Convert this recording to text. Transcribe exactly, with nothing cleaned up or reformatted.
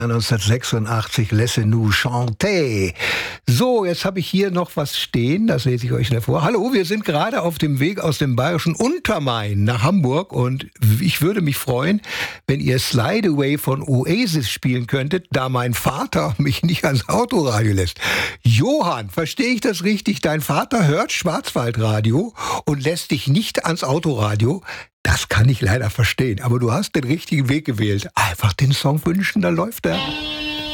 neunzehnhundertsechsundachtzig, Laissez-nous chanter. So, jetzt habe ich hier noch was stehen, das lese ich euch schnell vor. Hallo, wir sind gerade auf dem Weg aus dem bayerischen Untermain nach Hamburg und ich würde mich freuen, wenn ihr Slide Away von Oasis spielen könntet, da mein Vater mich nicht ans Autoradio lässt. Johann, verstehe ich das richtig? Dein Vater hört Schwarzwaldradio und lässt dich nicht ans Autoradio? Das kann ich leider verstehen, aber du hast den richtigen Weg gewählt. Einfach den Song wünschen, dann läuft er.